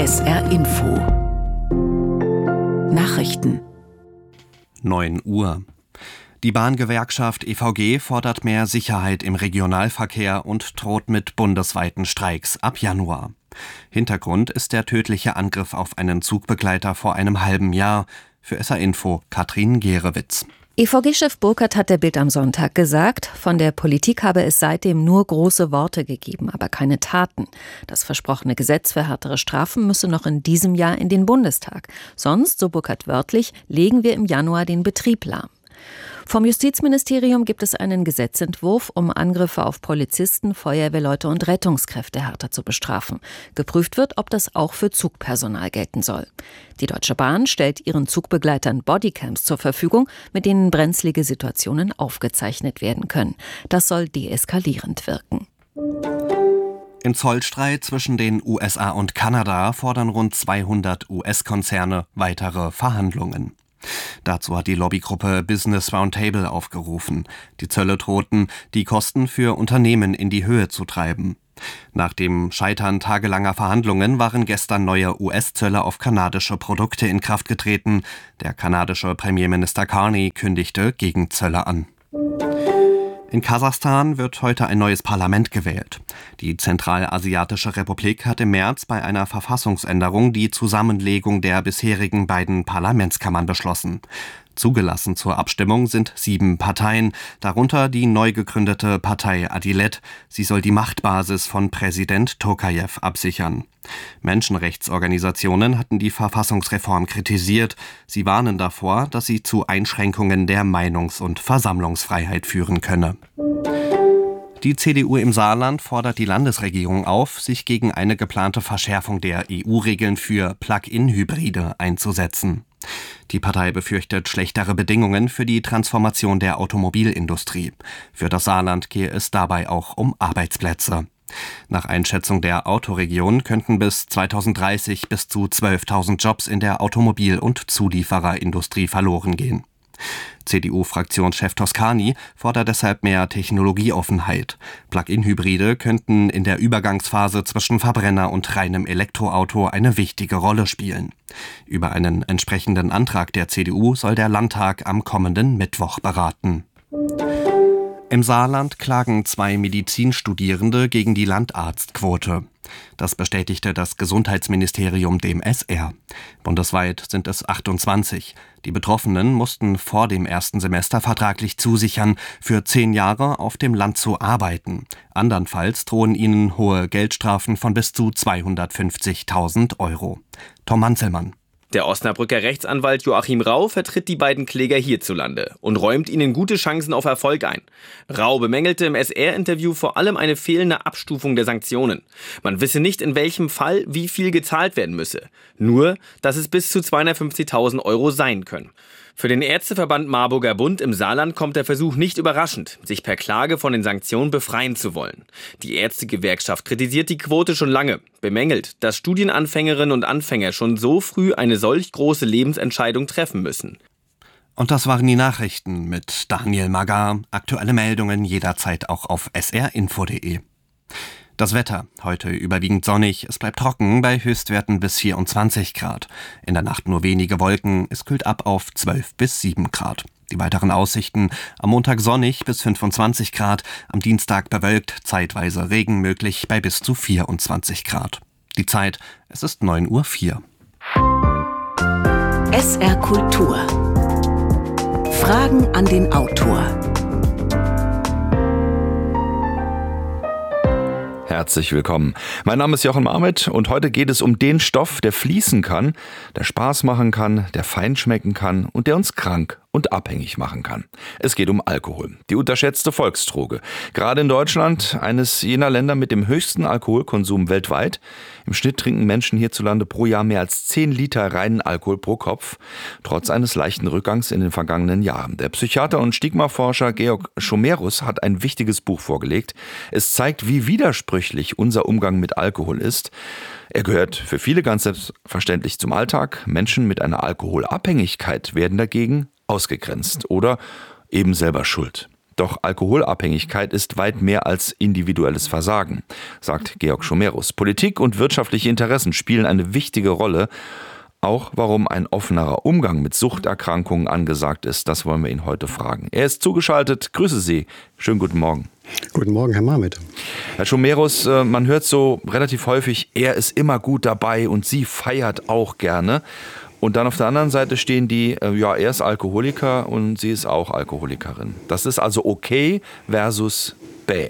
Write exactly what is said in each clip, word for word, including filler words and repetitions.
S R Info Nachrichten neun Uhr. Die Bahngewerkschaft E V G fordert mehr Sicherheit im Regionalverkehr und droht mit bundesweiten Streiks ab Januar. Hintergrund ist der tödliche Angriff auf einen Zugbegleiter vor einem halben Jahr. Für S R Info Katrin Gerewitz. E V G-Chef Burkhardt hat der Bild am Sonntag gesagt, von der Politik habe es seitdem nur große Worte gegeben, aber keine Taten. Das versprochene Gesetz für härtere Strafen müsse noch in diesem Jahr in den Bundestag. Sonst, so Burkhardt wörtlich, legen wir im Januar den Betrieb lahm. Vom Justizministerium gibt es einen Gesetzentwurf, um Angriffe auf Polizisten, Feuerwehrleute und Rettungskräfte härter zu bestrafen. Geprüft wird, ob das auch für Zugpersonal gelten soll. Die Deutsche Bahn stellt ihren Zugbegleitern Bodycams zur Verfügung, mit denen brenzlige Situationen aufgezeichnet werden können. Das soll deeskalierend wirken. Im Zollstreit zwischen den U S A und Kanada fordern rund zweihundert U S-Konzerne weitere Verhandlungen. Dazu hat die Lobbygruppe Business Roundtable aufgerufen. Die Zölle drohten, die Kosten für Unternehmen in die Höhe zu treiben. Nach dem Scheitern tagelanger Verhandlungen waren gestern neue U S-Zölle auf kanadische Produkte in Kraft getreten. Der kanadische Premierminister Carney kündigte Gegenzölle an. In Kasachstan wird heute ein neues Parlament gewählt. Die Zentralasiatische Republik hat im März bei einer Verfassungsänderung die Zusammenlegung der bisherigen beiden Parlamentskammern beschlossen. Zugelassen zur Abstimmung sind sieben Parteien, darunter die neu gegründete Partei Adilet. Sie soll die Machtbasis von Präsident Tokajew absichern. Menschenrechtsorganisationen hatten die Verfassungsreform kritisiert. Sie warnen davor, dass sie zu Einschränkungen der Meinungs- und Versammlungsfreiheit führen könne. Die C D U im Saarland fordert die Landesregierung auf, sich gegen eine geplante Verschärfung der E U-Regeln für Plug-in-Hybride einzusetzen. Die Partei befürchtet schlechtere Bedingungen für die Transformation der Automobilindustrie. Für das Saarland gehe es dabei auch um Arbeitsplätze. Nach Einschätzung der Autoregion könnten bis zweitausenddreißig bis zu zwölftausend Jobs in der Automobil- und Zuliefererindustrie verloren gehen. C D U-Fraktionschef Toscani fordert deshalb mehr Technologieoffenheit. Plug-in-Hybride könnten in der Übergangsphase zwischen Verbrenner und reinem Elektroauto eine wichtige Rolle spielen. Über einen entsprechenden Antrag der C D U soll der Landtag am kommenden Mittwoch beraten. Im Saarland klagen zwei Medizinstudierende gegen die Landarztquote. Das bestätigte das Gesundheitsministerium dem S R. Bundesweit sind es achtundzwanzig. Die Betroffenen mussten vor dem ersten Semester vertraglich zusichern, für zehn Jahre auf dem Land zu arbeiten. Andernfalls drohen ihnen hohe Geldstrafen von bis zu zweihundertfünfzigtausend Euro. Tom Manzelmann. Der Osnabrücker Rechtsanwalt Joachim Rau vertritt die beiden Kläger hierzulande und räumt ihnen gute Chancen auf Erfolg ein. Rau bemängelte im S R-Interview vor allem eine fehlende Abstufung der Sanktionen. Man wisse nicht, in welchem Fall wie viel gezahlt werden müsse. Nur, dass es bis zu zweihundertfünfzigtausend Euro sein können. Für den Ärzteverband Marburger Bund im Saarland kommt der Versuch nicht überraschend, sich per Klage von den Sanktionen befreien zu wollen. Die Ärztegewerkschaft kritisiert die Quote schon lange, bemängelt, dass Studienanfängerinnen und Anfänger schon so früh eine solch große Lebensentscheidung treffen müssen. Und das waren die Nachrichten mit Daniel Magar. Aktuelle Meldungen jederzeit auch auf s r info punkt d e. Das Wetter, heute überwiegend sonnig, es bleibt trocken bei Höchstwerten bis vierundzwanzig Grad. In der Nacht nur wenige Wolken, es kühlt ab auf zwölf bis sieben Grad. Die weiteren Aussichten: am Montag sonnig bis fünfundzwanzig Grad, am Dienstag bewölkt, zeitweise Regen möglich bei bis zu vierundzwanzig Grad. Die Zeit, es ist neun Uhr vier. S R Kultur. Fragen an den Autor. Herzlich willkommen. Mein Name ist Jochen Marmit und heute geht es um den Stoff, der fließen kann, der Spaß machen kann, der fein schmecken kann und der uns krank und abhängig machen kann. Es geht um Alkohol, die unterschätzte Volksdroge. Gerade in Deutschland, eines jener Länder mit dem höchsten Alkoholkonsum weltweit. Im Schnitt trinken Menschen hierzulande pro Jahr mehr als zehn Liter reinen Alkohol pro Kopf, trotz eines leichten Rückgangs in den vergangenen Jahren. Der Psychiater und Stigmaforscher Georg Schomerus hat ein wichtiges Buch vorgelegt. Es zeigt, wie widersprüchlich unser Umgang mit Alkohol ist. Er gehört für viele ganz selbstverständlich zum Alltag. Menschen mit einer Alkoholabhängigkeit werden dagegen ausgegrenzt oder eben selber schuld. Doch Alkoholabhängigkeit ist weit mehr als individuelles Versagen, sagt Georg Schomerus. Politik und wirtschaftliche Interessen spielen eine wichtige Rolle. Auch warum ein offenerer Umgang mit Suchterkrankungen angesagt ist, das wollen wir ihn heute fragen. Er ist zugeschaltet. Grüße Sie. Schönen guten Morgen. Guten Morgen, Herr Marmet. Herr Schomerus, man hört so relativ häufig, er ist immer gut dabei und sie feiert auch gerne. Und dann auf der anderen Seite stehen die, ja, er ist Alkoholiker und sie ist auch Alkoholikerin. Das ist also okay versus bäh.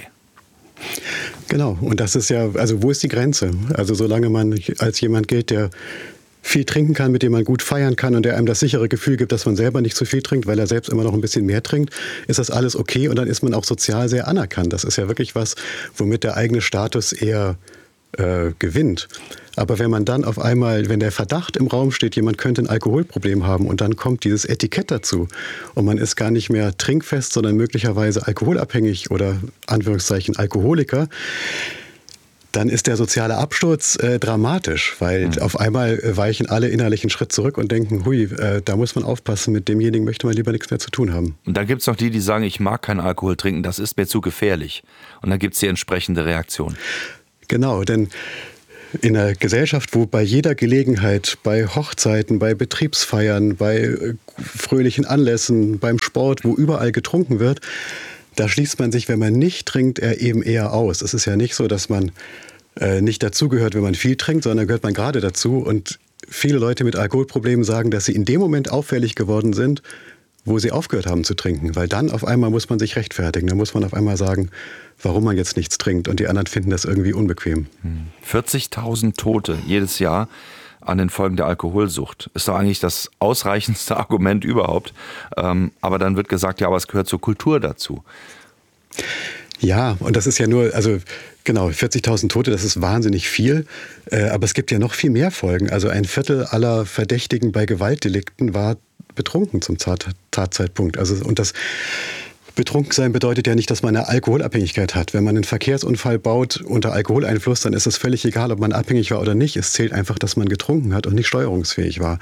Genau, und das ist ja, also wo ist die Grenze? Also solange man als jemand gilt, der viel trinken kann, mit dem man gut feiern kann und der einem das sichere Gefühl gibt, dass man selber nicht zu viel trinkt, weil er selbst immer noch ein bisschen mehr trinkt, ist das alles okay und dann ist man auch sozial sehr anerkannt. Das ist ja wirklich was, womit der eigene Status eher äh, gewinnt. Aber wenn man dann auf einmal, wenn der Verdacht im Raum steht, jemand könnte ein Alkoholproblem haben und dann kommt dieses Etikett dazu und man ist gar nicht mehr trinkfest, sondern möglicherweise alkoholabhängig oder Anführungszeichen Alkoholiker, dann ist der soziale Absturz äh, dramatisch, weil mhm. auf einmal äh, weichen alle innerlich einen Schritt zurück und denken, hui, äh, da muss man aufpassen, mit demjenigen möchte man lieber nichts mehr zu tun haben. Und dann gibt es noch die, die sagen, ich mag keinen Alkohol trinken, das ist mir zu gefährlich. Und dann gibt es die entsprechende Reaktion. Genau, denn in einer Gesellschaft, wo bei jeder Gelegenheit, bei Hochzeiten, bei Betriebsfeiern, bei äh, fröhlichen Anlässen, beim Sport, wo überall getrunken wird, da schließt man sich, wenn man nicht trinkt, eben eher aus. Es ist ja nicht so, dass man äh, nicht dazugehört, wenn man viel trinkt, sondern gehört man gerade dazu. Und viele Leute mit Alkoholproblemen sagen, dass sie in dem Moment auffällig geworden sind, wo sie aufgehört haben zu trinken. Weil dann auf einmal muss man sich rechtfertigen. Dann muss man auf einmal sagen, warum man jetzt nichts trinkt. Und die anderen finden das irgendwie unbequem. vierzigtausend Tote jedes Jahr an den Folgen der Alkoholsucht. Ist doch eigentlich das ausreichendste Argument überhaupt. Ähm, aber dann wird gesagt, ja, aber es gehört zur Kultur dazu. Ja, und das ist ja nur, also genau, vierzigtausend Tote, das ist wahnsinnig viel. Äh, aber es gibt ja noch viel mehr Folgen. Also ein Viertel aller Verdächtigen bei Gewaltdelikten war betrunken zum Tat- Tatzeitpunkt. Also, und das Betrunkensein bedeutet ja nicht, dass man eine Alkoholabhängigkeit hat. Wenn man einen Verkehrsunfall baut unter Alkoholeinfluss, dann ist es völlig egal, ob man abhängig war oder nicht. Es zählt einfach, dass man getrunken hat und nicht steuerungsfähig war.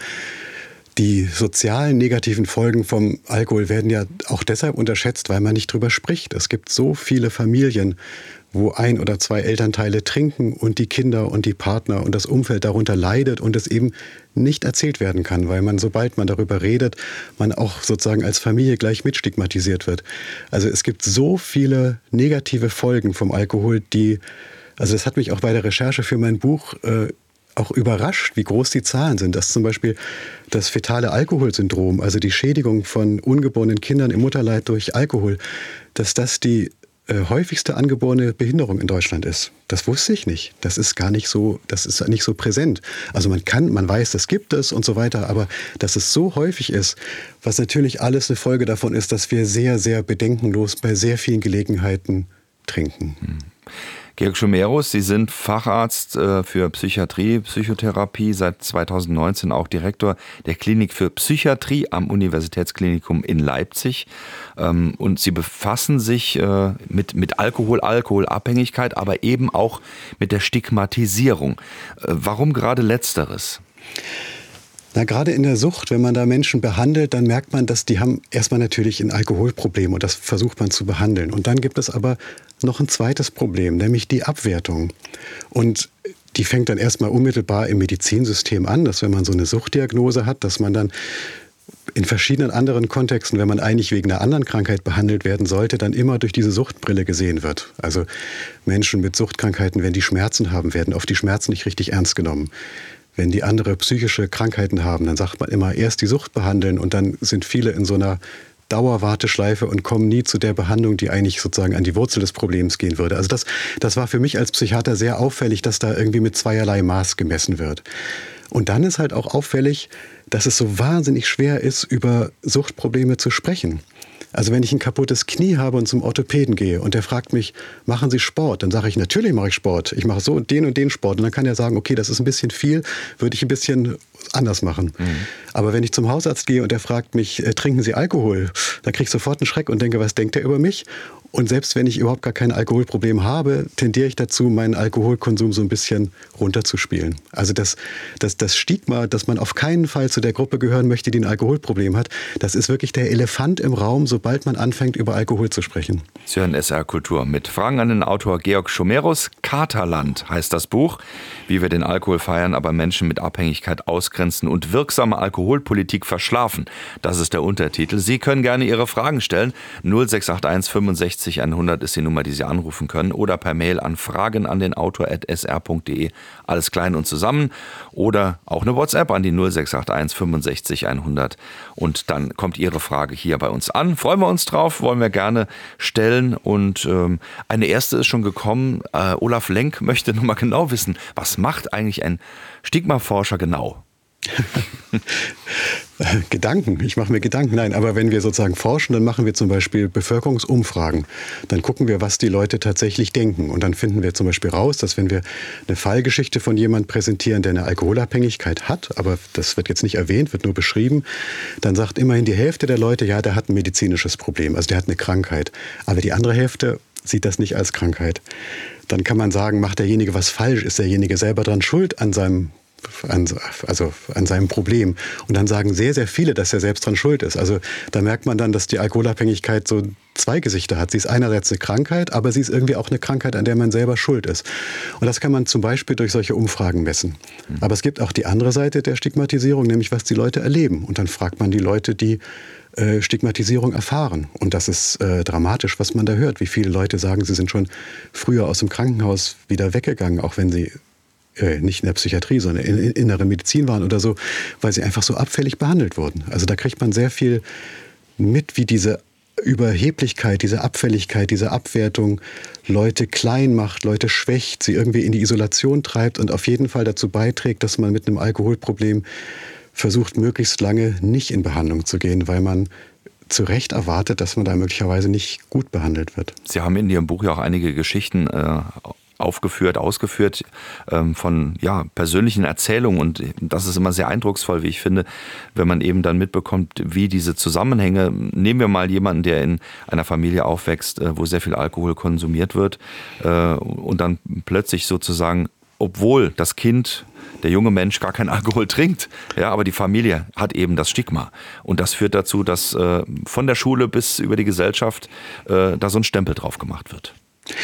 Die sozialen negativen Folgen vom Alkohol werden ja auch deshalb unterschätzt, weil man nicht drüber spricht. Es gibt so viele Familien, wo ein oder zwei Elternteile trinken und die Kinder und die Partner und das Umfeld darunter leidet und es eben nicht erzählt werden kann, weil man, sobald man darüber redet, man auch sozusagen als Familie gleich mitstigmatisiert wird. Also es gibt so viele negative Folgen vom Alkohol, die, also das hat mich auch bei der Recherche für mein Buch äh, auch überrascht, wie groß die Zahlen sind. Dass zum Beispiel das fetale Alkoholsyndrom, also die Schädigung von ungeborenen Kindern im Mutterleib durch Alkohol, dass das die äh, häufigste angeborene Behinderung in Deutschland ist. Das wusste ich nicht. Das ist gar nicht so, das ist nicht so präsent. Also man kann, man weiß, das gibt es und so weiter, aber dass es so häufig ist, was natürlich alles eine Folge davon ist, dass wir sehr, sehr bedenkenlos bei sehr vielen Gelegenheiten trinken. Hm. Georg Schomerus, Sie sind Facharzt äh, für Psychiatrie, Psychotherapie, seit zweitausendneunzehn auch Direktor der Klinik für Psychiatrie am Universitätsklinikum in Leipzig. Ähm, und Sie befassen sich äh, mit, mit Alkohol, Alkoholabhängigkeit, aber eben auch mit der Stigmatisierung. Äh, warum gerade Letzteres? Na, gerade in der Sucht, wenn man da Menschen behandelt, dann merkt man, dass die haben erstmal natürlich ein Alkoholproblem und das versucht man zu behandeln. Und dann gibt es aber noch ein zweites Problem, nämlich die Abwertung. Und die fängt dann erstmal unmittelbar im Medizinsystem an, dass wenn man so eine Suchtdiagnose hat, dass man dann in verschiedenen anderen Kontexten, wenn man eigentlich wegen einer anderen Krankheit behandelt werden sollte, dann immer durch diese Suchtbrille gesehen wird. Also Menschen mit Suchtkrankheiten, wenn die Schmerzen haben, werden auf die Schmerzen nicht richtig ernst genommen. Wenn die andere psychische Krankheiten haben, dann sagt man immer, erst die Sucht behandeln und dann sind viele in so einer Dauerwarteschleife und kommen nie zu der Behandlung, die eigentlich sozusagen an die Wurzel des Problems gehen würde. Also das, das war für mich als Psychiater sehr auffällig, dass da irgendwie mit zweierlei Maß gemessen wird. Und dann ist halt auch auffällig, dass es so wahnsinnig schwer ist, über Suchtprobleme zu sprechen. Also wenn ich ein kaputtes Knie habe und zum Orthopäden gehe und der fragt mich, machen Sie Sport? Dann sage ich, natürlich mache ich Sport. Ich mache so den und den Sport. Und dann kann er sagen, okay, das ist ein bisschen viel, würde ich ein bisschen anders machen. Mhm. Aber wenn ich zum Hausarzt gehe und der fragt mich, äh, trinken Sie Alkohol? Dann kriege ich sofort einen Schreck und denke, was denkt er über mich? Und selbst wenn ich überhaupt gar kein Alkoholproblem habe, tendiere ich dazu, meinen Alkoholkonsum so ein bisschen runterzuspielen. Also das, das, das Stigma, dass man auf keinen Fall zu der Gruppe gehören möchte, die ein Alkoholproblem hat, das ist wirklich der Elefant im Raum, sobald man anfängt, über Alkohol zu sprechen. Sie hören S R Kultur mit Fragen an den Autor Georg Schomerus. Katerland heißt das Buch. Wie wir den Alkohol feiern, aber Menschen mit Abhängigkeit ausgrenzen und wirksame Alkoholpolitik verschlafen. Das ist der Untertitel. Sie können gerne Ihre Fragen stellen. null sechs acht eins fünfundsechzig hundert ist die Nummer, die Sie anrufen können. Oder per Mail an fragen an den Autor at s r punkt d e. Alles klein und zusammen. Oder auch eine WhatsApp an die null sechs acht eins fünfundsechzig hundert. Und dann kommt Ihre Frage hier bei uns an. Freuen wir uns drauf, wollen wir gerne stellen. Und ähm, eine erste ist schon gekommen. Äh, Olaf Lenk möchte noch mal genau wissen, was macht eigentlich ein Stigmaforscher genau? Gedanken, ich mache mir Gedanken. Nein, aber wenn wir sozusagen forschen, dann machen wir zum Beispiel Bevölkerungsumfragen. Dann gucken wir, was die Leute tatsächlich denken. Und dann finden wir zum Beispiel raus, dass wenn wir eine Fallgeschichte von jemandem präsentieren, der eine Alkoholabhängigkeit hat, aber das wird jetzt nicht erwähnt, wird nur beschrieben, dann sagt immerhin die Hälfte der Leute, ja, der hat ein medizinisches Problem, also der hat eine Krankheit. Aber die andere Hälfte sieht das nicht als Krankheit. Dann kann man sagen, macht derjenige was falsch, ist derjenige selber dran schuld an seinem An, also an seinem Problem. Und dann sagen sehr, sehr viele, dass er selbst dran schuld ist. Also da merkt man dann, dass die Alkoholabhängigkeit so zwei Gesichter hat. Sie ist einerseits eine Krankheit, aber sie ist irgendwie auch eine Krankheit, an der man selber schuld ist. Und das kann man zum Beispiel durch solche Umfragen messen. Aber es gibt auch die andere Seite der Stigmatisierung, nämlich was die Leute erleben. Und dann fragt man die Leute, die äh, Stigmatisierung erfahren. Und das ist äh, dramatisch, was man da hört. Wie viele Leute sagen, sie sind schon früher aus dem Krankenhaus wieder weggegangen, auch wenn sie nicht in der Psychiatrie, sondern in innere Medizin waren oder so, weil sie einfach so abfällig behandelt wurden. Also da kriegt man sehr viel mit, wie diese Überheblichkeit, diese Abfälligkeit, diese Abwertung Leute klein macht, Leute schwächt, sie irgendwie in die Isolation treibt und auf jeden Fall dazu beiträgt, dass man mit einem Alkoholproblem versucht, möglichst lange nicht in Behandlung zu gehen, weil man zu Recht erwartet, dass man da möglicherweise nicht gut behandelt wird. Sie haben in Ihrem Buch ja auch einige Geschichten äh aufgeführt, ausgeführt ähm, von ja, persönlichen Erzählungen und das ist immer sehr eindrucksvoll, wie ich finde, wenn man eben dann mitbekommt, wie diese Zusammenhänge, nehmen wir mal jemanden, der in einer Familie aufwächst, äh, wo sehr viel Alkohol konsumiert wird äh, und dann plötzlich sozusagen, obwohl das Kind, der junge Mensch gar keinen Alkohol trinkt, ja, aber die Familie hat eben das Stigma und das führt dazu, dass äh, von der Schule bis über die Gesellschaft äh, da so ein Stempel drauf gemacht wird.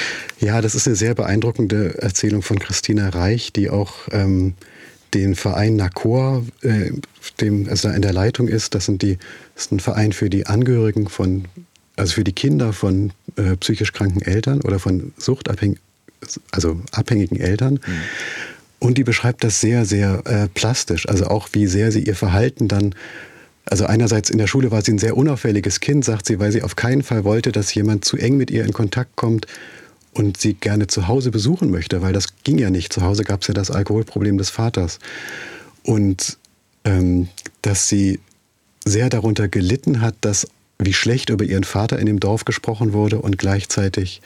Ja, das ist eine sehr beeindruckende Erzählung von Christina Reich, die auch ähm, den Verein NACOR, äh, dem also in der Leitung ist. Das sind die, das ist ein Verein für die Angehörigen von, also für die Kinder von äh, psychisch kranken Eltern oder von suchtabhängigen, also abhängigen Eltern. Mhm. Und die beschreibt das sehr, sehr äh, plastisch. Also auch, wie sehr sie ihr Verhalten dann, also einerseits in der Schule war sie ein sehr unauffälliges Kind, sagt sie, weil sie auf keinen Fall wollte, dass jemand zu eng mit ihr in Kontakt kommt und sie gerne zu Hause besuchen möchte, weil das ging ja nicht. Zu Hause gab es ja das Alkoholproblem des Vaters. Und ähm, dass sie sehr darunter gelitten hat, dass wie schlecht über ihren Vater in dem Dorf gesprochen wurde und gleichzeitig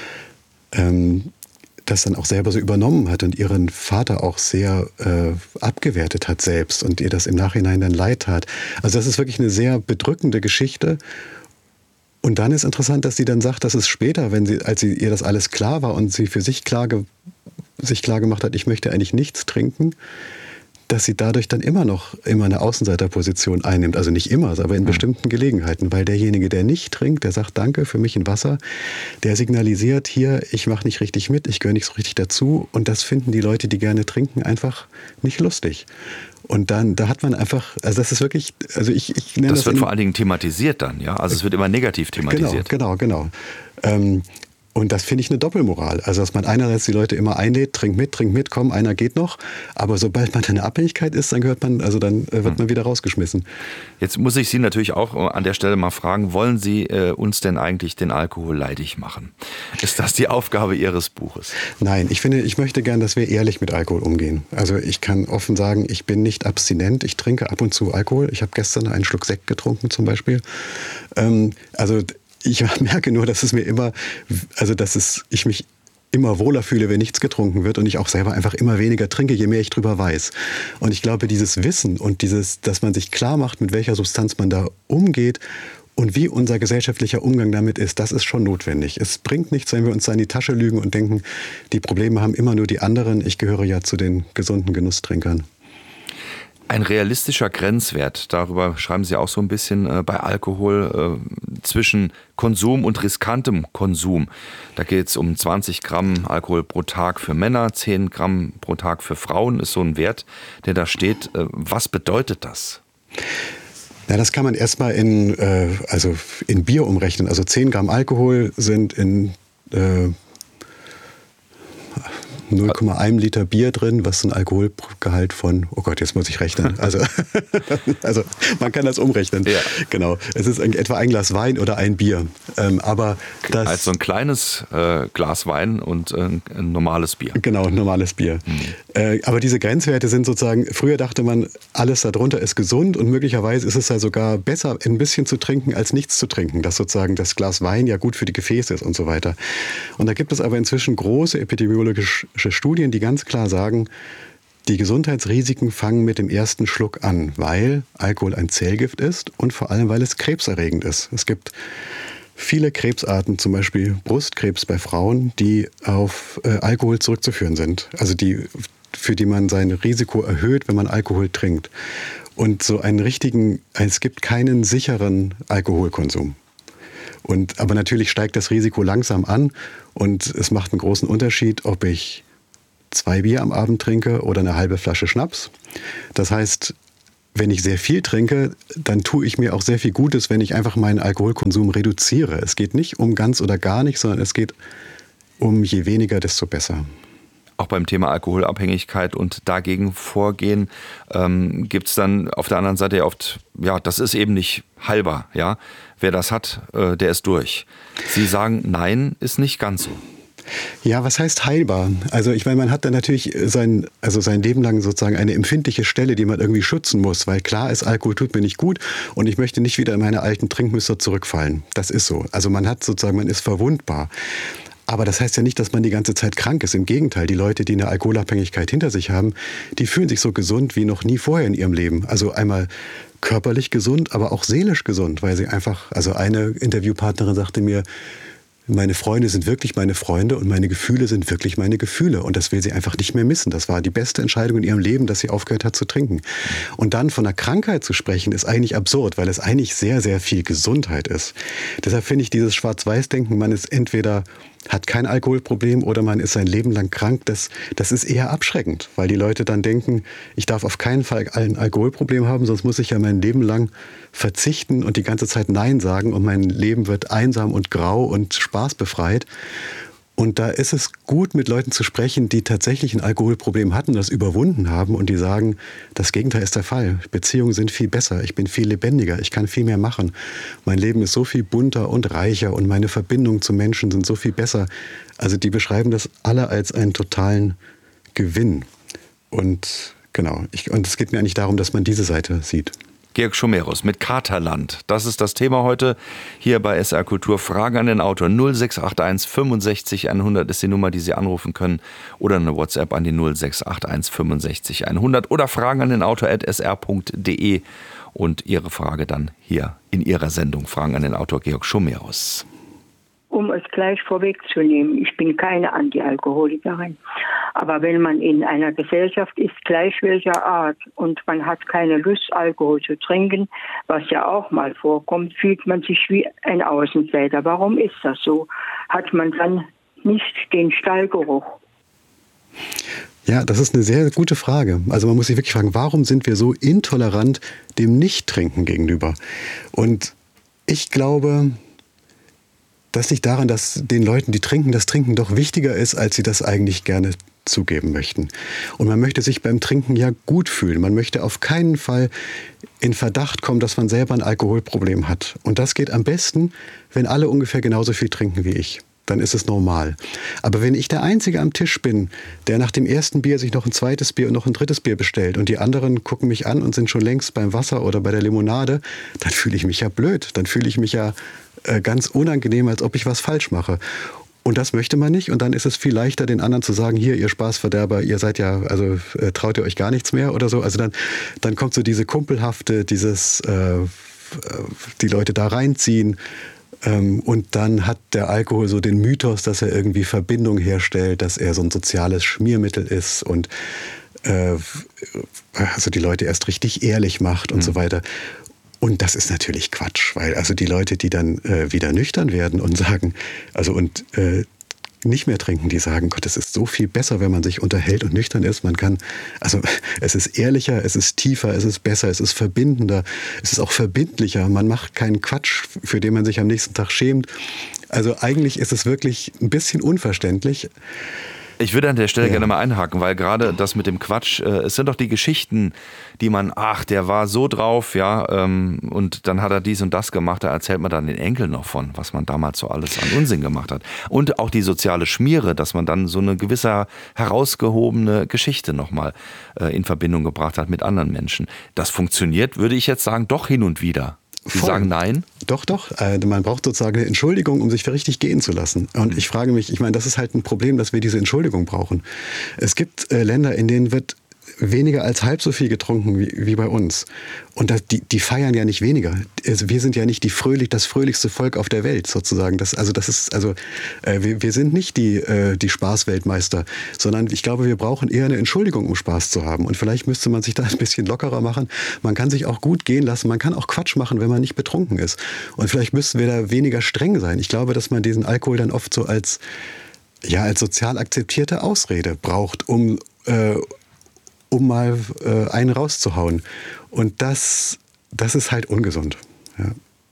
ähm, das dann auch selber so übernommen hat und ihren Vater auch sehr äh, abgewertet hat selbst und ihr das im Nachhinein dann leid tat. Also das ist wirklich eine sehr bedrückende Geschichte. Und dann ist interessant, dass sie dann sagt, dass es später, wenn sie, als sie, ihr das alles klar war und sie für sich klar, ge, sich klar gemacht hat, ich möchte eigentlich nichts trinken, dass sie dadurch dann immer noch immer eine Außenseiterposition einnimmt. Also nicht immer, aber in mhm. bestimmten Gelegenheiten. Weil derjenige, der nicht trinkt, der sagt, danke, für mich ein Wasser, der signalisiert hier, ich mache nicht richtig mit, ich gehöre nicht so richtig dazu. Und das finden die Leute, die gerne trinken, einfach nicht lustig. Und dann, da hat man einfach, also das ist wirklich, also ich, ich nenne das. Das wird vor allen Dingen thematisiert dann, ja? Also es wird immer negativ thematisiert. Genau, genau, genau. Ähm, Und das finde ich eine Doppelmoral. Also, dass man einerseits die Leute immer einlädt, trink mit, trink mit, komm, einer geht noch. Aber sobald man in der Abhängigkeit ist, dann gehört man, also dann äh, wird man wieder rausgeschmissen. Jetzt muss ich Sie natürlich auch an der Stelle mal fragen, wollen Sie äh, uns denn eigentlich den Alkohol leidig machen? Ist das die Aufgabe Ihres Buches? Nein, ich finde, ich möchte gern, dass wir ehrlich mit Alkohol umgehen. Also ich kann offen sagen, ich bin nicht abstinent. Ich trinke ab und zu Alkohol. Ich habe gestern einen Schluck Sekt getrunken zum Beispiel. Ähm, also ich merke nur, dass es mir immer, also dass es, ich mich immer wohler fühle, wenn nichts getrunken wird und ich auch selber einfach immer weniger trinke, je mehr ich drüber weiß. Und ich glaube, dieses Wissen und dieses, dass man sich klar macht, mit welcher Substanz man da umgeht und wie unser gesellschaftlicher Umgang damit ist, das ist schon notwendig. Es bringt nichts, wenn wir uns da in die Tasche lügen und denken, die Probleme haben immer nur die anderen. Ich gehöre ja zu den gesunden Genusstrinkern. Ein realistischer Grenzwert, darüber schreiben Sie auch so ein bisschen äh, bei Alkohol, äh, zwischen Konsum und riskantem Konsum. Da geht es um zwanzig Gramm Alkohol pro Tag für Männer, zehn Gramm pro Tag für Frauen, ist so ein Wert, der da steht. Äh, was bedeutet das? Ja, das kann man erstmal in, äh, also in Bier umrechnen. Also zehn Gramm Alkohol sind in äh, null Komma eins Liter Bier drin, was ein Alkoholgehalt von, oh Gott, jetzt muss ich rechnen. Also, also man kann das umrechnen. Ja. Genau. Es ist etwa ein Glas Wein oder ein Bier. Ähm, aber das, also ein kleines äh, Glas Wein und äh, ein normales Bier. Genau, ein normales Bier. Mhm. Äh, aber diese Grenzwerte sind sozusagen, früher dachte man, alles darunter ist gesund und möglicherweise ist es ja sogar besser, ein bisschen zu trinken, als nichts zu trinken. Dass sozusagen das Glas Wein ja gut für die Gefäße ist und so weiter. Und da gibt es aber inzwischen große epidemiologische Studien, die ganz klar sagen, die Gesundheitsrisiken fangen mit dem ersten Schluck an, weil Alkohol ein Zellgift ist und vor allem, weil es krebserregend ist. Es gibt viele Krebsarten, zum Beispiel Brustkrebs bei Frauen, die auf äh, Alkohol zurückzuführen sind. Also die, für die man sein Risiko erhöht, wenn man Alkohol trinkt. Und so einen richtigen, es gibt keinen sicheren Alkoholkonsum. Und, aber natürlich steigt das Risiko langsam an und es macht einen großen Unterschied, ob ich zwei Bier am Abend trinke oder eine halbe Flasche Schnaps. Das heißt, wenn ich sehr viel trinke, dann tue ich mir auch sehr viel Gutes, wenn ich einfach meinen Alkoholkonsum reduziere. Es geht nicht um ganz oder gar nicht, sondern es geht um je weniger, desto besser. Auch beim Thema Alkoholabhängigkeit und dagegen vorgehen, ähm, gibt es dann auf der anderen Seite ja oft, ja, das ist eben nicht heilbar. Ja? Wer das hat, äh, der ist durch. Sie sagen, nein, ist nicht ganz so. Ja, was heißt heilbar? Also ich meine, man hat dann natürlich sein, also sein Leben lang sozusagen eine empfindliche Stelle, die man irgendwie schützen muss, weil klar ist, Alkohol tut mir nicht gut und ich möchte nicht wieder in meine alten Trinkmuster zurückfallen. Das ist so. Also man hat sozusagen, man ist verwundbar. Aber das heißt ja nicht, dass man die ganze Zeit krank ist. Im Gegenteil, die Leute, die eine Alkoholabhängigkeit hinter sich haben, die fühlen sich so gesund wie noch nie vorher in ihrem Leben. Also einmal körperlich gesund, aber auch seelisch gesund, weil sie einfach, also eine Interviewpartnerin sagte mir, meine Freunde sind wirklich meine Freunde und meine Gefühle sind wirklich meine Gefühle. Und das will sie einfach nicht mehr missen. Das war die beste Entscheidung in ihrem Leben, dass sie aufgehört hat zu trinken. Und dann von einer Krankheit zu sprechen, ist eigentlich absurd, weil es eigentlich sehr, sehr viel Gesundheit ist. Deshalb finde ich dieses Schwarz-Weiß-Denken, man ist entweder hat kein Alkoholproblem oder man ist sein Leben lang krank, das, das ist eher abschreckend, weil die Leute dann denken, ich darf auf keinen Fall ein Alkoholproblem haben, sonst muss ich ja mein Leben lang verzichten und die ganze Zeit Nein sagen und mein Leben wird einsam und grau und spaßbefreit. Und da ist es gut, mit Leuten zu sprechen, die tatsächlich ein Alkoholproblem hatten, das überwunden haben und die sagen, das Gegenteil ist der Fall. Beziehungen sind viel besser, ich bin viel lebendiger, ich kann viel mehr machen. Mein Leben ist so viel bunter und reicher und meine Verbindungen zu Menschen sind so viel besser. Also die beschreiben das alle als einen totalen Gewinn. Und genau, ich, und es geht mir eigentlich darum, dass man diese Seite sieht. Georg Schomerus mit Katerland. Das ist das Thema heute hier bei S R Kultur. Fragen an den Autor. null sechs acht eins fünfundsechzig hundert ist die Nummer, die Sie anrufen können. Oder eine WhatsApp an die null sechs acht eins fünfundsechzig hundert. Oder Fragen an den Autor at s r punkt d e. Und Ihre Frage dann hier in Ihrer Sendung. Fragen an den Autor Georg Schomerus. Um es gleich vorwegzunehmen, ich bin keine Antialkoholikerin. Aber wenn man in einer Gesellschaft ist, gleich welcher Art, und man hat keine Lust, Alkohol zu trinken, was ja auch mal vorkommt, fühlt man sich wie ein Außenseiter. Warum ist das so? Hat man dann nicht den Stallgeruch? Ja, das ist eine sehr gute Frage. Also man muss sich wirklich fragen, warum sind wir so intolerant dem Nichttrinken gegenüber? Und ich glaube, das liegt daran, dass den Leuten, die trinken, das Trinken doch wichtiger ist, als sie das eigentlich gerne zugeben möchten. Und man möchte sich beim Trinken ja gut fühlen. Man möchte auf keinen Fall in Verdacht kommen, dass man selber ein Alkoholproblem hat. Und das geht am besten, wenn alle ungefähr genauso viel trinken wie ich. Dann ist es normal. Aber wenn ich der Einzige am Tisch bin, der nach dem ersten Bier sich noch ein zweites Bier und noch ein drittes Bier bestellt und die anderen gucken mich an und sind schon längst beim Wasser oder bei der Limonade, dann fühle ich mich ja blöd. Dann fühle ich mich ja ganz unangenehm, als ob ich was falsch mache. Und das möchte man nicht. Und dann ist es viel leichter, den anderen zu sagen, hier, ihr Spaßverderber, ihr seid ja, also äh, traut ihr euch gar nichts mehr oder so. Also dann, dann kommt so diese kumpelhafte, dieses, äh, die Leute da reinziehen. Ähm, und dann hat der Alkohol so den Mythos, dass er irgendwie Verbindung herstellt, dass er so ein soziales Schmiermittel ist und äh, also die Leute erst richtig ehrlich macht und mhm. so weiter. Und das ist natürlich Quatsch, weil also die Leute, die dann äh, wieder nüchtern werden und sagen, also und äh, nicht mehr trinken, die sagen, Gott, es ist so viel besser, wenn man sich unterhält und nüchtern ist. Man kann, also es ist ehrlicher, es ist tiefer, es ist besser, es ist verbindender, es ist auch verbindlicher. Man macht keinen Quatsch, für den man sich am nächsten Tag schämt. Also eigentlich ist es wirklich ein bisschen unverständlich. Ich würde an der Stelle ja. gerne mal einhaken, weil gerade das mit dem Quatsch, äh, es sind doch die Geschichten, die man, ach, der war so drauf, ja, ähm, und dann hat er dies und das gemacht, da erzählt man dann den Enkeln noch von, was man damals so alles an Unsinn gemacht hat. Und auch die soziale Schmiere, dass man dann so eine gewisse herausgehobene Geschichte nochmal äh, in Verbindung gebracht hat mit anderen Menschen. Das funktioniert, würde ich jetzt sagen, doch hin und wieder. Sie Voll. sagen nein? Doch, doch. Man braucht sozusagen eine Entschuldigung, um sich für richtig gehen zu lassen. Und ich frage mich, ich meine, das ist halt ein Problem, dass wir diese Entschuldigung brauchen. Es gibt äh, Länder, in denen wird weniger als halb so viel getrunken wie, wie bei uns. Und das, die, die feiern ja nicht weniger. Also wir sind ja nicht die fröhlich, das fröhlichste Volk auf der Welt sozusagen. Das, also das ist, also äh, wir, wir sind nicht die, äh, die Spaßweltmeister, sondern ich glaube, wir brauchen eher eine Entschuldigung, um Spaß zu haben. Und vielleicht müsste man sich da ein bisschen lockerer machen. Man kann sich auch gut gehen lassen. Man kann auch Quatsch machen, wenn man nicht betrunken ist. Und vielleicht müssten wir da weniger streng sein. Ich glaube, dass man diesen Alkohol dann oft so als, ja, als sozial akzeptierte Ausrede braucht, um äh, um mal äh, einen rauszuhauen. Und das, das ist halt ungesund. Ja.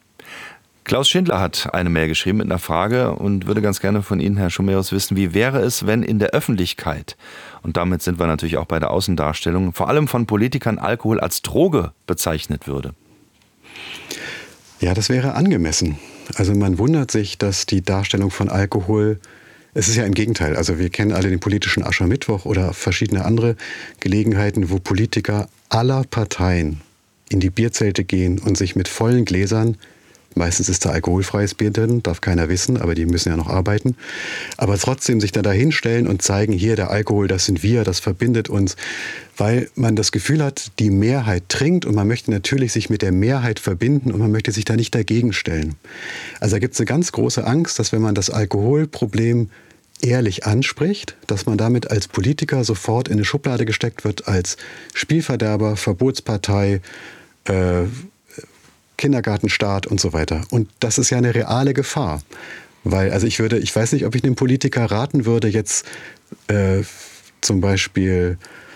Klaus Schindler hat eine Mail geschrieben mit einer Frage und würde ganz gerne von Ihnen, Herr Schomerus, wissen, wie wäre es, wenn in der Öffentlichkeit, und damit sind wir natürlich auch bei der Außendarstellung, vor allem von Politikern Alkohol als Droge bezeichnet würde? Ja, das wäre angemessen. Also man wundert sich, dass die Darstellung von Alkohol, es ist ja im Gegenteil. Also wir kennen alle den politischen Aschermittwoch oder verschiedene andere Gelegenheiten, wo Politiker aller Parteien in die Bierzelte gehen und sich mit vollen Gläsern, meistens ist da alkoholfreies Bier drin, darf keiner wissen, aber die müssen ja noch arbeiten, aber trotzdem sich dann da hinstellen und zeigen, hier der Alkohol, das sind wir, das verbindet uns, weil man das Gefühl hat, die Mehrheit trinkt und man möchte natürlich sich mit der Mehrheit verbinden und man möchte sich da nicht dagegen stellen. Also da gibt es eine ganz große Angst, dass wenn man das Alkoholproblem ehrlich anspricht, dass man damit als Politiker sofort in eine Schublade gesteckt wird, als Spielverderber, Verbotspartei, äh, Kindergartenstaat und so weiter. Und das ist ja eine reale Gefahr. Weil, also ich würde, ich weiß nicht, ob ich einem Politiker raten würde, jetzt äh, zum Beispiel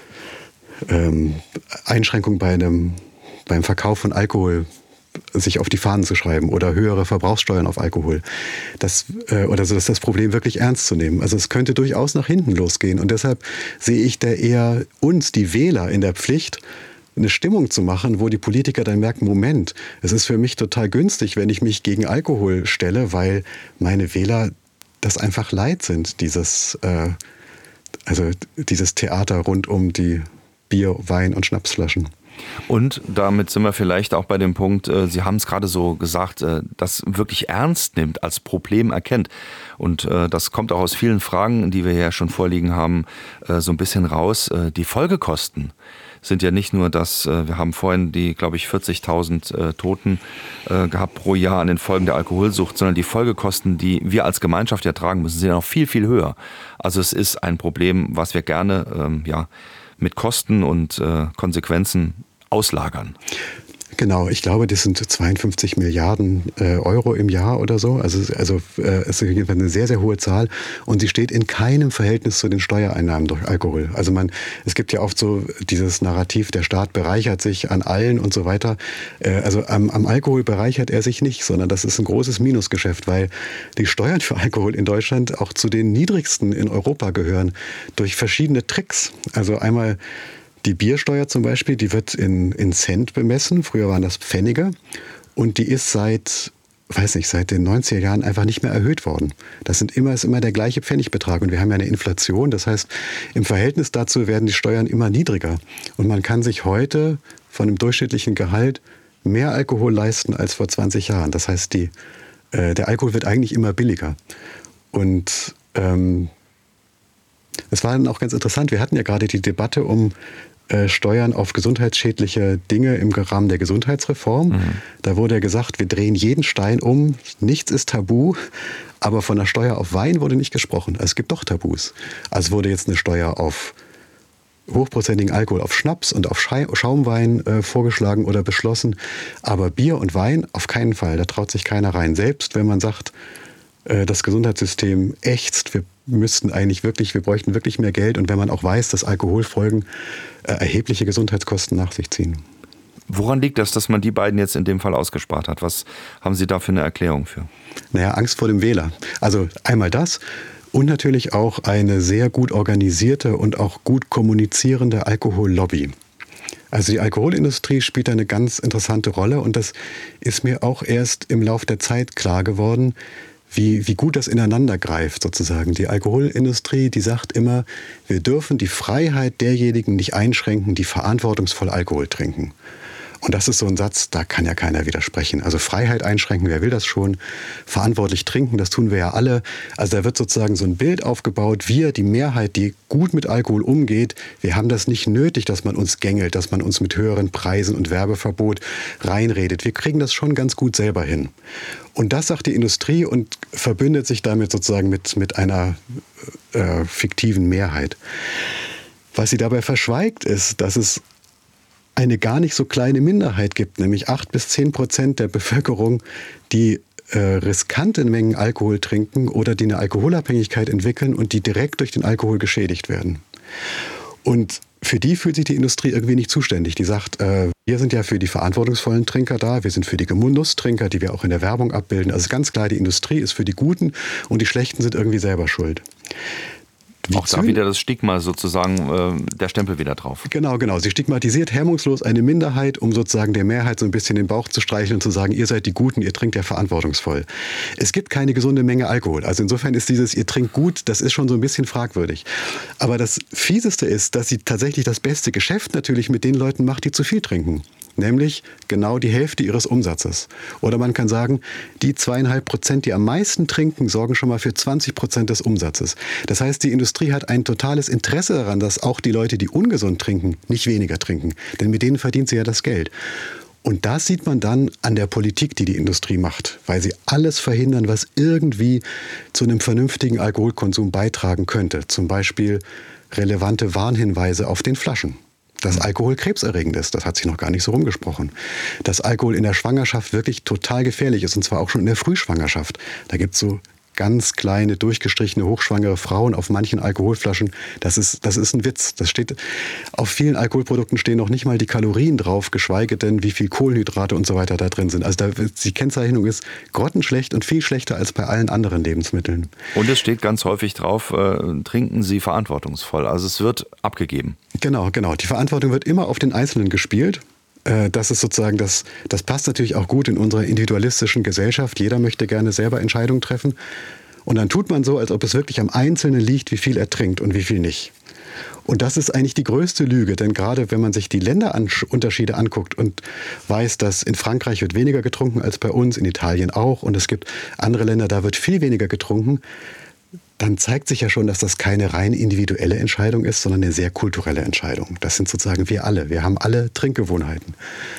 ähm, Einschränkungen bei einem, beim Verkauf von Alkohol sich auf die Fahnen zu schreiben oder höhere Verbrauchssteuern auf Alkohol. Das, äh, oder so, das, das Problem wirklich ernst zu nehmen. Also es könnte durchaus nach hinten losgehen. Und deshalb sehe ich da eher uns, die Wähler, in der Pflicht, eine Stimmung zu machen, wo die Politiker dann merken, Moment, es ist für mich total günstig, wenn ich mich gegen Alkohol stelle, weil meine Wähler das einfach leid sind, dieses, äh, also dieses Theater rund um die Bier-, Wein- und Schnapsflaschen. Und damit sind wir vielleicht auch bei dem Punkt, Sie haben es gerade so gesagt, das wirklich ernst nimmt, als Problem erkennt. Und das kommt auch aus vielen Fragen, die wir ja schon vorliegen haben, so ein bisschen raus. Die Folgekosten sind ja nicht nur das, wir haben vorhin die, glaube ich, vierzigtausend Toten gehabt pro Jahr an den Folgen der Alkoholsucht, sondern die Folgekosten, die wir als Gemeinschaft ja tragen müssen, sind ja noch viel, viel höher. Also es ist ein Problem, was wir gerne, ähm, ja, mit Kosten und äh, Konsequenzen auslagern. Genau, ich glaube, das sind zweiundfünfzig Milliarden äh, Euro im Jahr oder so. Also, also äh, es ist jedenfalls eine sehr, sehr hohe Zahl. Und sie steht in keinem Verhältnis zu den Steuereinnahmen durch Alkohol. Also man, es gibt ja oft so dieses Narrativ, der Staat bereichert sich an allen und so weiter. Äh, also am, am Alkohol bereichert er sich nicht, sondern das ist ein großes Minusgeschäft, weil die Steuern für Alkohol in Deutschland auch zu den niedrigsten in Europa gehören durch verschiedene Tricks. Also einmal die Biersteuer zum Beispiel, die wird in, in Cent bemessen. Früher waren das Pfennige. Und die ist seit, weiß nicht, seit den neunziger Jahren einfach nicht mehr erhöht worden. Das sind immer, ist immer der gleiche Pfennigbetrag. Und wir haben ja eine Inflation. Das heißt, im Verhältnis dazu werden die Steuern immer niedriger. Und man kann sich heute von einem durchschnittlichen Gehalt mehr Alkohol leisten als vor zwanzig Jahren. Das heißt, die, äh, der Alkohol wird eigentlich immer billiger. Und ähm, es war dann auch ganz interessant, wir hatten ja gerade die Debatte um äh, Steuern auf gesundheitsschädliche Dinge im Rahmen der Gesundheitsreform. Mhm. Da wurde ja gesagt, wir drehen jeden Stein um, nichts ist tabu, aber von der Steuer auf Wein wurde nicht gesprochen. Also es gibt doch Tabus. Also wurde jetzt eine Steuer auf hochprozentigen Alkohol, auf Schnaps und auf Schaumwein äh, vorgeschlagen oder beschlossen, aber Bier und Wein auf keinen Fall, da traut sich keiner rein. Selbst wenn man sagt, äh, das Gesundheitssystem ächzt, wir müssten eigentlich wirklich, wir bräuchten wirklich mehr Geld, und wenn man auch weiß, dass Alkoholfolgen äh, erhebliche Gesundheitskosten nach sich ziehen. Woran liegt das, dass man die beiden jetzt in dem Fall ausgespart hat? Was haben Sie da für eine Erklärung für? Naja, Angst vor dem Wähler. Also einmal das. Und natürlich auch eine sehr gut organisierte und auch gut kommunizierende Alkohollobby. Also die Alkoholindustrie spielt eine ganz interessante Rolle, und das ist mir auch erst im Lauf der Zeit klar geworden, wie, wie gut das ineinander greift sozusagen. Die Alkoholindustrie, die sagt immer, wir dürfen die Freiheit derjenigen nicht einschränken, die verantwortungsvoll Alkohol trinken. Und das ist so ein Satz, da kann ja keiner widersprechen. Also Freiheit einschränken, wer will das schon? Verantwortlich trinken, das tun wir ja alle. Also da wird sozusagen so ein Bild aufgebaut, wir, die Mehrheit, die gut mit Alkohol umgeht, wir haben das nicht nötig, dass man uns gängelt, dass man uns mit höheren Preisen und Werbeverbot reinredet. Wir kriegen das schon ganz gut selber hin. Und das sagt die Industrie und verbündet sich damit sozusagen mit, mit einer äh, fiktiven Mehrheit. Was sie dabei verschweigt, ist, dass es eine gar nicht so kleine Minderheit gibt, nämlich acht bis zehn Prozent der Bevölkerung, die äh, riskante Mengen Alkohol trinken oder die eine Alkoholabhängigkeit entwickeln und die direkt durch den Alkohol geschädigt werden. Und für die fühlt sich die Industrie irgendwie nicht zuständig. Die sagt, äh, wir sind ja für die verantwortungsvollen Trinker da, wir sind für die Genusstrinker, die wir auch in der Werbung abbilden. Also ganz klar, die Industrie ist für die Guten und die Schlechten sind irgendwie selber schuld. Wie auch da wieder das Stigma sozusagen, äh, der Stempel wieder drauf. Genau, genau. Sie stigmatisiert hemmungslos eine Minderheit, um sozusagen der Mehrheit so ein bisschen den Bauch zu streicheln und zu sagen, ihr seid die Guten, ihr trinkt ja verantwortungsvoll. Es gibt keine gesunde Menge Alkohol. Also insofern ist dieses, ihr trinkt gut, das ist schon so ein bisschen fragwürdig. Aber das Fieseste ist, dass sie tatsächlich das beste Geschäft natürlich mit den Leuten macht, die zu viel trinken. Nämlich genau die Hälfte ihres Umsatzes. Oder man kann sagen, die zweieinhalb Prozent, die am meisten trinken, sorgen schon mal für zwanzig Prozent des Umsatzes. Das heißt, die Industrie hat ein totales Interesse daran, dass auch die Leute, die ungesund trinken, nicht weniger trinken. Denn mit denen verdient sie ja das Geld. Und das sieht man dann an der Politik, die die Industrie macht, weil sie alles verhindern, was irgendwie zu einem vernünftigen Alkoholkonsum beitragen könnte. Zum Beispiel relevante Warnhinweise auf den Flaschen. Dass Alkohol krebserregend ist, das hat sich noch gar nicht so rumgesprochen. Dass Alkohol in der Schwangerschaft wirklich total gefährlich ist, und zwar auch schon in der Frühschwangerschaft. Da gibt es so ganz kleine, durchgestrichene, hochschwangere Frauen auf manchen Alkoholflaschen. Das ist, das ist ein Witz. Das steht, auf vielen Alkoholprodukten stehen noch nicht mal die Kalorien drauf, geschweige denn, wie viel Kohlenhydrate und so weiter da drin sind. Also da, die Kennzeichnung ist grottenschlecht und viel schlechter als bei allen anderen Lebensmitteln. Und es steht ganz häufig drauf, äh, trinken Sie verantwortungsvoll. Also es wird abgegeben. Genau, genau. Die Verantwortung wird immer auf den Einzelnen gespielt. Das ist sozusagen, das, das passt natürlich auch gut in unserer individualistischen Gesellschaft. Jeder möchte gerne selber Entscheidungen treffen. Und dann tut man so, als ob es wirklich am Einzelnen liegt, wie viel er trinkt und wie viel nicht. Und das ist eigentlich die größte Lüge, denn gerade wenn man sich die Länderunterschiede anguckt und weiß, dass in Frankreich wird weniger getrunken als bei uns, in Italien auch, und es gibt andere Länder, da wird viel weniger getrunken, dann zeigt sich ja schon, dass das keine rein individuelle Entscheidung ist, sondern eine sehr kulturelle Entscheidung. Das sind sozusagen wir alle. Wir haben alle Trinkgewohnheiten.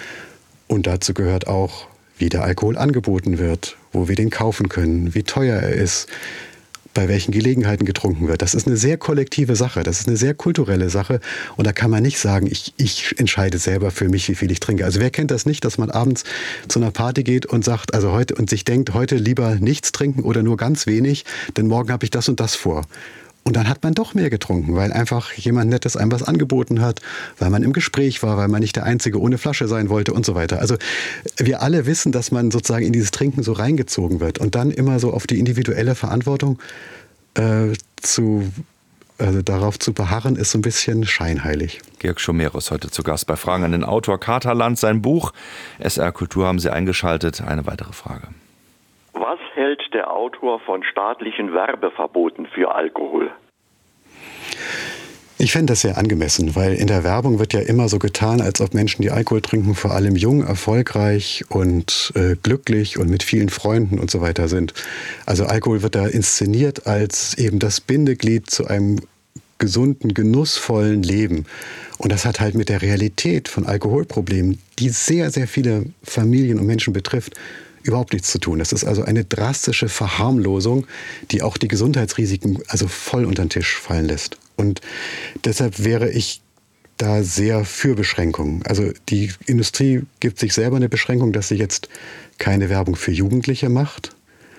Und dazu gehört auch, wie der Alkohol angeboten wird, wo wir den kaufen können, wie teuer er ist, bei welchen Gelegenheiten getrunken wird. Das ist eine sehr kollektive Sache, das ist eine sehr kulturelle Sache. Und da kann man nicht sagen, ich, ich entscheide selber für mich, wie viel ich trinke. Also wer kennt das nicht, dass man abends zu einer Party geht und sagt, also heute, und sich denkt, heute lieber nichts trinken oder nur ganz wenig, denn morgen habe ich das und das vor. Und dann hat man doch mehr getrunken, weil einfach jemand Nettes einem was angeboten hat, weil man im Gespräch war, weil man nicht der Einzige ohne Flasche sein wollte und so weiter. Also wir alle wissen, dass man sozusagen in dieses Trinken so reingezogen wird und dann immer so auf die individuelle Verantwortung äh, zu, also darauf zu beharren, ist so ein bisschen scheinheilig. Georg Schomerus heute zu Gast bei Fragen an den Autor Katerland. Sein Buch S R Kultur haben Sie eingeschaltet. Eine weitere Frage. Was hält der Autor von staatlichen Werbeverboten für Alkohol? Ich fände das sehr angemessen, weil in der Werbung wird ja immer so getan, als ob Menschen, die Alkohol trinken, vor allem jung, erfolgreich und äh, glücklich und mit vielen Freunden und so weiter sind. Also Alkohol wird da inszeniert als eben das Bindeglied zu einem gesunden, genussvollen Leben. Und das hat halt mit der Realität von Alkoholproblemen, die sehr, sehr viele Familien und Menschen betrifft, überhaupt nichts zu tun. Das ist also eine drastische Verharmlosung, die auch die Gesundheitsrisiken also voll unter den Tisch fallen lässt. Und deshalb wäre ich da sehr für Beschränkungen. Also die Industrie gibt sich selber eine Beschränkung, dass sie jetzt keine Werbung für Jugendliche macht.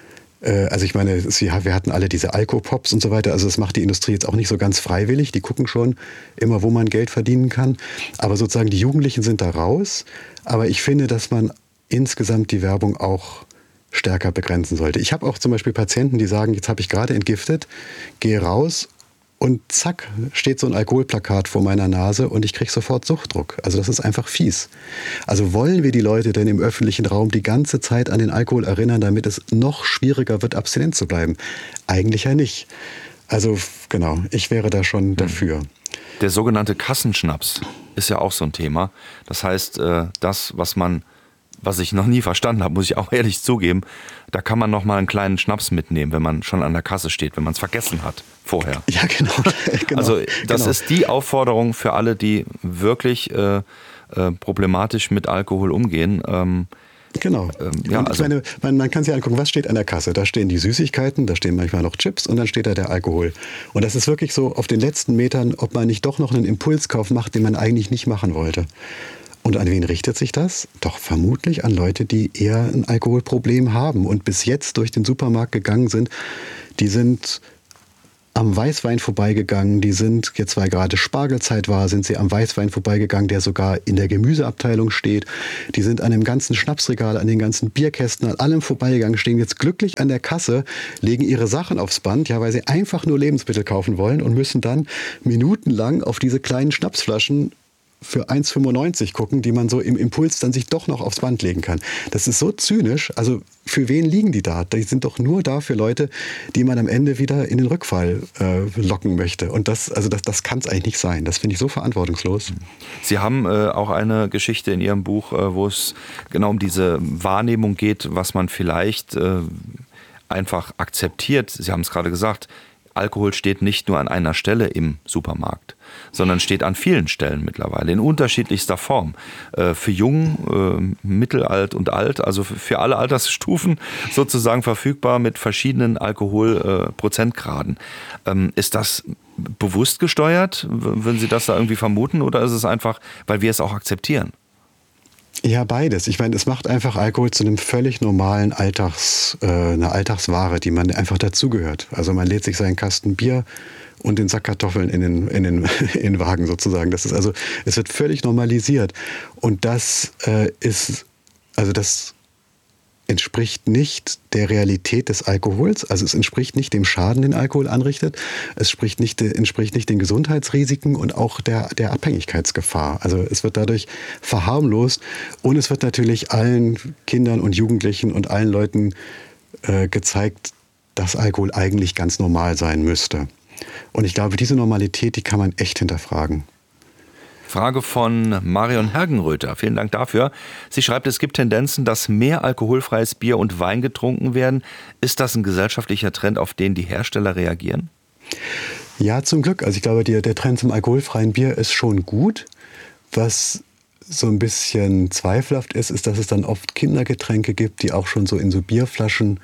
Also ich meine, wir hatten alle diese Alkopops und so weiter. Also das macht die Industrie jetzt auch nicht so ganz freiwillig. Die gucken schon immer, wo man Geld verdienen kann. Aber sozusagen die Jugendlichen sind da raus. Aber ich finde, dass man insgesamt die Werbung auch stärker begrenzen sollte. Ich habe auch zum Beispiel Patienten, die sagen, jetzt habe ich gerade entgiftet, gehe raus und zack, steht so ein Alkoholplakat vor meiner Nase und ich kriege sofort Suchtdruck. Also das ist einfach fies. Also wollen wir die Leute denn im öffentlichen Raum die ganze Zeit an den Alkohol erinnern, damit es noch schwieriger wird, abstinent zu bleiben? Eigentlich ja nicht. Also genau, ich wäre da schon dafür. Der sogenannte Kassenschnaps ist ja auch so ein Thema. Das heißt, das, was man was ich noch nie verstanden habe, muss ich auch ehrlich zugeben, da kann man noch mal einen kleinen Schnaps mitnehmen, wenn man schon an der Kasse steht, wenn man es vergessen hat vorher. Ja, genau. genau also das genau. ist die Aufforderung für alle, die wirklich äh, äh, problematisch mit Alkohol umgehen. Ähm, Genau. Ähm, ja, und also ich meine, man, man kann sich angucken, was steht an der Kasse. Da stehen die Süßigkeiten, da stehen manchmal noch Chips und dann steht da der Alkohol. Und das ist wirklich so auf den letzten Metern, ob man nicht doch noch einen Impulskauf macht, den man eigentlich nicht machen wollte. Und an wen richtet sich das? Doch vermutlich an Leute, die eher ein Alkoholproblem haben und bis jetzt durch den Supermarkt gegangen sind. Die sind am Weißwein vorbeigegangen, die sind, jetzt weil gerade Spargelzeit war, sind sie am Weißwein vorbeigegangen, der sogar in der Gemüseabteilung steht. Die sind an dem ganzen Schnapsregal, an den ganzen Bierkästen, an allem vorbeigegangen, stehen jetzt glücklich an der Kasse, legen ihre Sachen aufs Band, ja, weil sie einfach nur Lebensmittel kaufen wollen und müssen dann minutenlang auf diese kleinen Schnapsflaschen für eins fünfundneunzig gucken, die man so im Impuls dann sich doch noch aufs Band legen kann. Das ist so zynisch. Also für wen liegen die da? Die sind doch nur da für Leute, die man am Ende wieder in den Rückfall äh, locken möchte. Und das, also das, das kann es eigentlich nicht sein. Das finde ich so verantwortungslos. Sie haben äh, auch eine Geschichte in Ihrem Buch, äh, wo es genau um diese Wahrnehmung geht, was man vielleicht äh, einfach akzeptiert. Sie haben es gerade gesagt, Alkohol steht nicht nur an einer Stelle im Supermarkt, sondern steht an vielen Stellen mittlerweile, in unterschiedlichster Form. Äh, für jung, äh, mittelalt und alt, also für alle Altersstufen sozusagen verfügbar mit verschiedenen Alkoholprozentgraden. Äh, ähm, ist das bewusst gesteuert? Würden Sie das da irgendwie vermuten oder ist es einfach, weil wir es auch akzeptieren? Ja, beides. Ich meine, es macht einfach Alkohol zu einem völlig normalen Alltags, äh, einer Alltagsware, die man einfach dazugehört. Also man lädt sich seinen Kasten Bier und den Sack Kartoffeln in den, in den, in den Wagen sozusagen. Das ist also, es wird völlig normalisiert. Und das äh, ist, also das entspricht nicht der Realität des Alkohols. Also es entspricht nicht dem Schaden, den Alkohol anrichtet. Es spricht nicht, entspricht nicht den Gesundheitsrisiken und auch der, der Abhängigkeitsgefahr. Also es wird dadurch verharmlost und es wird natürlich allen Kindern und Jugendlichen und allen Leuten äh, gezeigt, dass Alkohol eigentlich ganz normal sein müsste. Und ich glaube, diese Normalität, die kann man echt hinterfragen. Frage von Marion Hergenröther. Vielen Dank dafür. Sie schreibt, es gibt Tendenzen, dass mehr alkoholfreies Bier und Wein getrunken werden. Ist das ein gesellschaftlicher Trend, auf den die Hersteller reagieren? Ja, zum Glück. Also ich glaube, der, der Trend zum alkoholfreien Bier ist schon gut. Was so ein bisschen zweifelhaft ist, ist, dass es dann oft Kindergetränke gibt, die auch schon so in so Bierflaschen,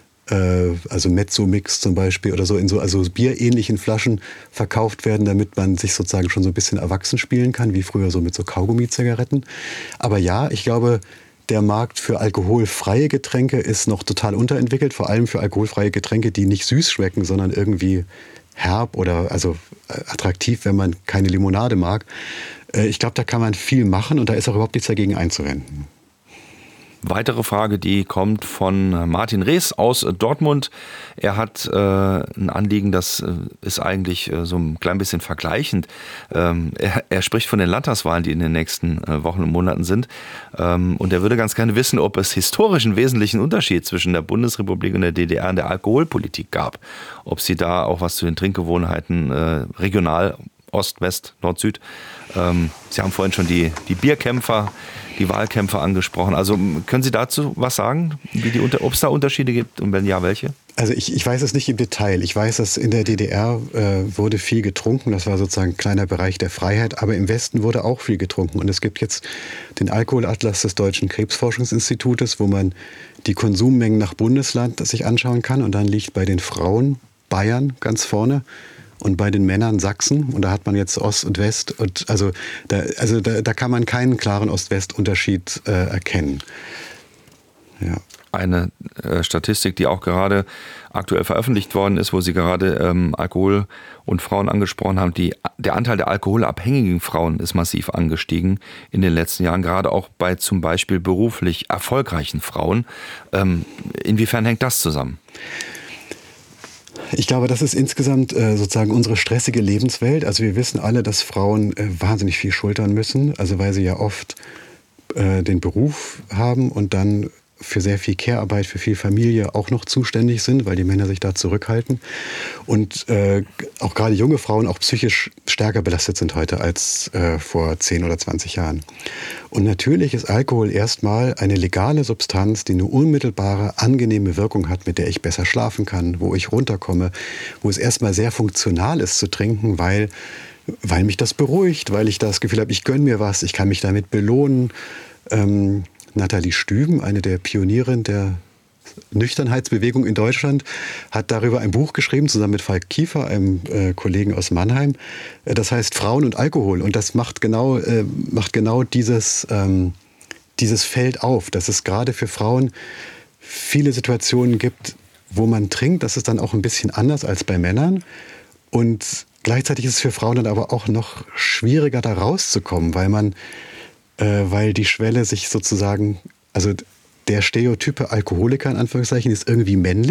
also Mezzo-Mix zum Beispiel oder so in so also bierähnlichen Flaschen verkauft werden, damit man sich sozusagen schon so ein bisschen erwachsen spielen kann, wie früher so mit so Kaugummi-Zigaretten. Aber ja, ich glaube, der Markt für alkoholfreie Getränke ist noch total unterentwickelt, vor allem für alkoholfreie Getränke, die nicht süß schmecken, sondern irgendwie herb oder also attraktiv, wenn man keine Limonade mag. Ich glaube, da kann man viel machen und da ist auch überhaupt nichts dagegen einzuwenden. Weitere Frage, die kommt von Martin Rees aus Dortmund. Er hat äh, ein Anliegen, das äh, ist eigentlich äh, so ein klein bisschen vergleichend. Ähm, er, er spricht von den Landtagswahlen, die in den nächsten äh, Wochen und Monaten sind. Ähm, und er würde ganz gerne wissen, ob es historisch einen wesentlichen Unterschied zwischen der Bundesrepublik und der D D R in der Alkoholpolitik gab. Ob Sie da auch was zu den Trinkgewohnheiten äh, regional Ost, West, Nord, Süd. Ähm, Sie haben vorhin schon die, die Bierkämpfer, die Wahlkämpfer angesprochen. Also können Sie dazu was sagen, wie die, ob es da Unterschiede gibt und wenn ja, welche? Also ich, ich weiß es nicht im Detail. Ich weiß, dass in der D D R äh, wurde viel getrunken. Das war sozusagen ein kleiner Bereich der Freiheit. Aber im Westen wurde auch viel getrunken. Und es gibt jetzt den Alkoholatlas des Deutschen Krebsforschungsinstitutes, wo man die Konsummengen nach Bundesland sich anschauen kann. Und dann liegt bei den Frauen Bayern ganz vorne und bei den Männern Sachsen. Und da hat man jetzt Ost und West. Und also da, also da, da kann man keinen klaren Ost-West-Unterschied äh, erkennen. Ja. Eine äh, Statistik, die auch gerade aktuell veröffentlicht worden ist, wo Sie gerade ähm, Alkohol und Frauen angesprochen haben. Die, der Anteil der alkoholabhängigen Frauen ist massiv angestiegen in den letzten Jahren, gerade auch bei zum Beispiel beruflich erfolgreichen Frauen. Ähm, inwiefern hängt das zusammen? Ich glaube, das ist insgesamt äh, sozusagen unsere stressige Lebenswelt. Also wir wissen alle, dass Frauen äh, wahnsinnig viel schultern müssen, also weil sie ja oft äh, den Beruf haben und dann für sehr viel Care-Arbeit, für viel Familie auch noch zuständig sind, weil die Männer sich da zurückhalten. Und äh, auch gerade junge Frauen auch psychisch stärker belastet sind heute als äh, vor zehn oder zwanzig Jahren. Und natürlich ist Alkohol erstmal eine legale Substanz, die eine unmittelbare, angenehme Wirkung hat, mit der ich besser schlafen kann, wo ich runterkomme, wo es erstmal sehr funktional ist zu trinken, weil, weil mich das beruhigt, weil ich das Gefühl habe, ich gönne mir was, ich kann mich damit belohnen. Ähm, Nathalie Stüben, eine der Pionierinnen der Nüchternheitsbewegung in Deutschland, hat darüber ein Buch geschrieben, zusammen mit Falk Kiefer, einem äh, Kollegen aus Mannheim. Das heißt Frauen und Alkohol. Und das macht genau, äh, macht genau dieses, ähm, dieses Feld auf, dass es gerade für Frauen viele Situationen gibt, wo man trinkt. Das ist dann auch ein bisschen anders als bei Männern. Und gleichzeitig ist es für Frauen dann aber auch noch schwieriger, da rauszukommen, weil man Äh, weil die Schwelle sich sozusagen, also der stereotype Alkoholiker in Anführungszeichen ist irgendwie männlich.